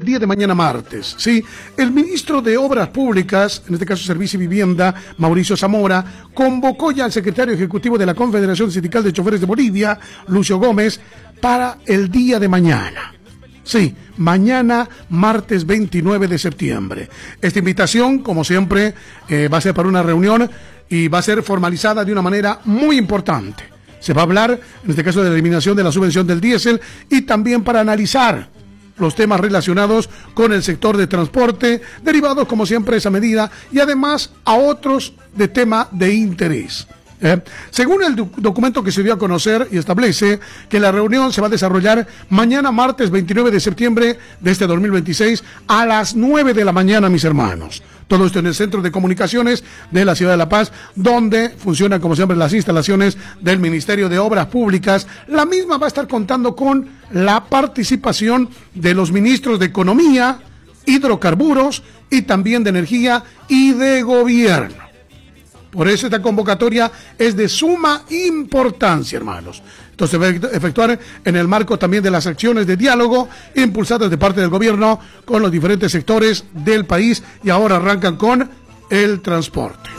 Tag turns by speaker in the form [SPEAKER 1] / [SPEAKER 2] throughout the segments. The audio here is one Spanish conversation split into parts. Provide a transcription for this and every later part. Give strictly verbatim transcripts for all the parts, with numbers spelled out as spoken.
[SPEAKER 1] día de mañana martes, ¿sí? El ministro de Obras Públicas, en este caso Servicio y Vivienda, Mauricio Zamora, convocó ya al secretario ejecutivo de la Confederación Sindical de Choferes de Bolivia, Lucio Gómez, para el día de mañana. Sí, mañana, martes veintinueve de septiembre. Esta invitación, como siempre, eh, va a ser para una reunión y va a ser formalizada de una manera muy importante. Se va a hablar, en este caso, de la eliminación de la subvención del diésel y también para analizar los temas relacionados con el sector de transporte, derivados, como siempre, de esa medida, y además a otros de tema de interés. Eh, según el doc- documento que se dio a conocer y establece que la reunión se va a desarrollar mañana martes veintinueve de septiembre de este dos mil veintiséis a las nueve de la mañana, mis hermanos. Todo esto en el Centro de Comunicaciones de la Ciudad de La Paz, donde funcionan como siempre las instalaciones del Ministerio de Obras Públicas. La misma va a estar contando con la participación de los ministros de Economía, Hidrocarburos y también de Energía y de Gobierno. Por eso esta convocatoria es de suma importancia, hermanos. Esto se va a efectuar en el marco también de las acciones de diálogo impulsadas de parte del gobierno con los diferentes sectores del país, y ahora arrancan con el transporte.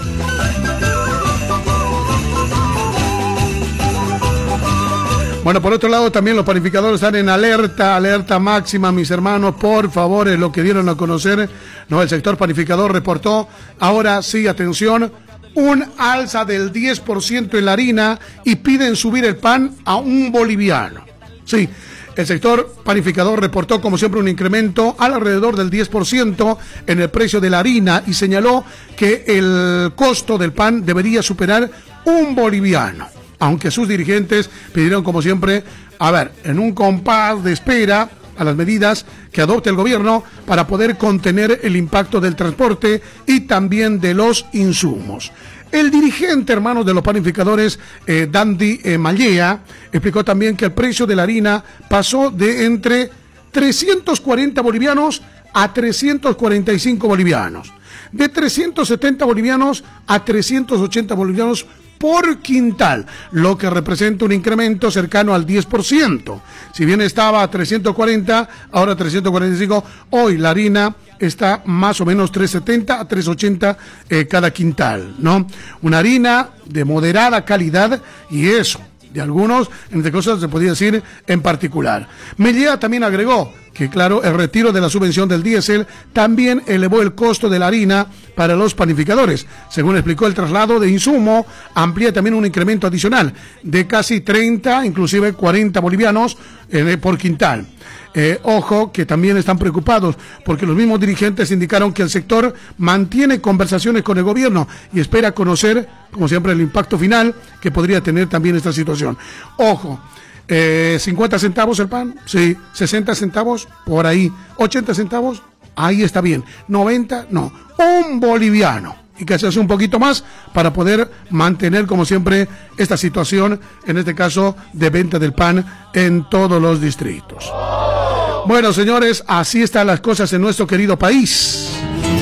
[SPEAKER 1] Bueno, por otro lado, también los panificadores están en alerta, alerta máxima, mis hermanos, por favor, es lo que dieron a conocer. No, el sector panificador reportó, ahora sí, atención, un alza del diez por ciento en la harina y piden subir el pan a un boliviano. Sí, el sector panificador reportó, como siempre, un incremento al alrededor del diez por ciento en el precio de la harina y señaló que el costo del pan debería superar un boliviano, aunque sus dirigentes pidieron, como siempre, a ver, en un compás de espera a las medidas que adopte el gobierno para poder contener el impacto del transporte y también de los insumos. El dirigente, hermanos, de los panificadores, eh, Dandy eh, Mallea, explicó también que el precio de la harina pasó de entre trescientos cuarenta bolivianos a trescientos cuarenta y cinco bolivianos, de trescientos setenta bolivianos a trescientos ochenta bolivianos por quintal, lo que representa un incremento cercano al diez por ciento. Si bien estaba a trescientos cuarenta, ahora trescientos cuarenta y cinco, hoy la harina está más o menos trescientos setenta a trescientos ochenta eh, cada quintal, ¿no? Una harina de moderada calidad, y eso, de algunos, entre cosas se podía decir en particular. Mellea también agregó que, claro, el retiro de la subvención del diésel también elevó el costo de la harina para los panificadores. Según explicó, el traslado de insumo amplía también un incremento adicional de casi treinta, inclusive cuarenta bolivianos eh, por quintal. Eh, ojo, que también están preocupados porque los mismos dirigentes indicaron que el sector mantiene conversaciones con el gobierno y espera conocer, como siempre, el impacto final que podría tener también esta situación. Ojo, eh, cincuenta centavos el pan, sí, sesenta centavos, por ahí, ochenta centavos, ahí está bien, noventa, no, un boliviano. Y que se hace un poquito más para poder mantener, como siempre, esta situación, en este caso, de venta del pan en todos los distritos. Bueno, señores, así están las cosas en nuestro querido país.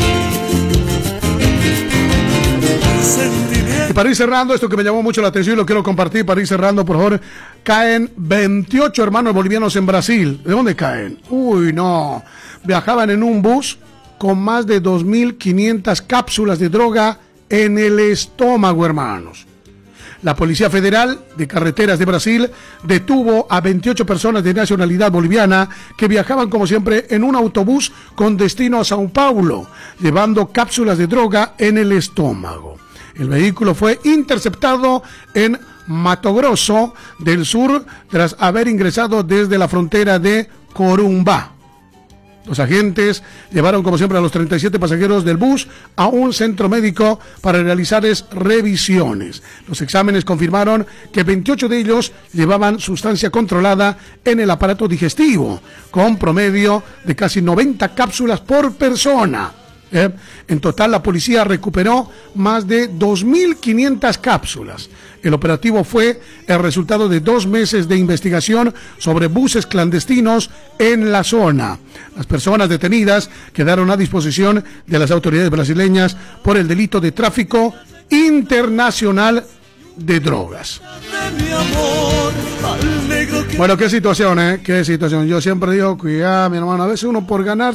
[SPEAKER 1] Y para ir cerrando, esto que me llamó mucho la atención y lo quiero compartir, para ir cerrando, por favor, caen veintiocho hermanos bolivianos en Brasil. ¿De dónde caen? Uy, no. Viajaban en un bus con más de dos mil quinientas cápsulas de droga en el estómago, hermanos. La Policía Federal de Carreteras de Brasil detuvo a veintiocho personas de nacionalidad boliviana que viajaban, como siempre, en un autobús con destino a Sao Paulo, llevando cápsulas de droga en el estómago. El vehículo fue interceptado en Mato Grosso del Sur tras haber ingresado desde la frontera de Corumbá. Los agentes llevaron, como siempre, a los treinta y siete pasajeros del bus a un centro médico para realizarles revisiones. Los exámenes confirmaron que veintiocho de ellos llevaban sustancia controlada en el aparato digestivo, con promedio de casi noventa cápsulas por persona. ¿Eh? En total, la policía recuperó más de dos mil quinientas cápsulas. El operativo fue el resultado de dos meses de investigación sobre buses clandestinos en la zona. Las personas detenidas quedaron a disposición de las autoridades brasileñas por el delito de tráfico internacional de drogas. Bueno, qué situación, ¿eh? Qué situación. Yo siempre digo, cuidado, mi hermano, a veces uno por ganar